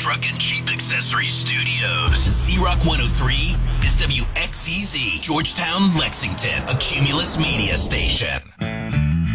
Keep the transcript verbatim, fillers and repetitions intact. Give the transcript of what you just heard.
Truck and Jeep Accessories Studios. Z-Rock one oh three is W X C Z, Georgetown, Lexington, a Cumulus media station.